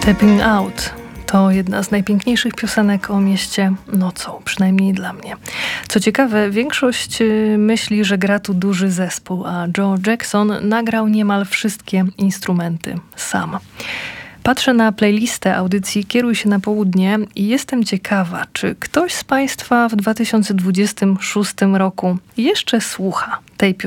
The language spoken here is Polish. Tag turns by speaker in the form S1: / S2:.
S1: Stepping Out to jedna z najpiękniejszych piosenek o mieście nocą, przynajmniej dla mnie. Co ciekawe, większość myśli, że gra tu duży zespół, a Joe Jackson nagrał niemal wszystkie instrumenty sam. Patrzę na playlistę audycji Kieruj się na południe i jestem ciekawa, czy ktoś z Państwa w 2026 roku jeszcze słucha tej piosenki.